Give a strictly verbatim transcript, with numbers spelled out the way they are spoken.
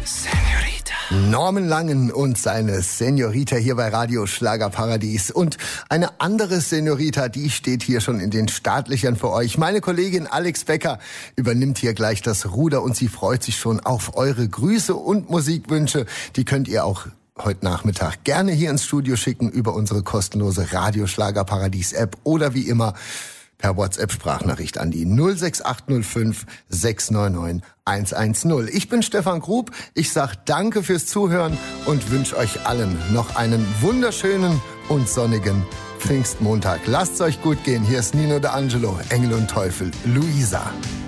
Norman Langen und seine Senorita hier bei Radio Schlagerparadies. Und eine andere Senorita, die steht hier schon in den Startlöchern für euch. Meine Kollegin Alex Becker übernimmt hier gleich das Ruder und sie freut sich schon auf eure Grüße und Musikwünsche. Die könnt ihr auch heute Nachmittag gerne hier ins Studio schicken über unsere kostenlose Radio Schlagerparadies App oder wie immer per WhatsApp-Sprachnachricht an die null sechs acht null fünf sechs neun neun eins eins null. Ich bin Stefan Grub, ich sag danke fürs Zuhören und wünsche euch allen noch einen wunderschönen und sonnigen Pfingstmontag. Lasst's euch gut gehen, hier ist Nino D'Angelo, Engel und Teufel, Luisa.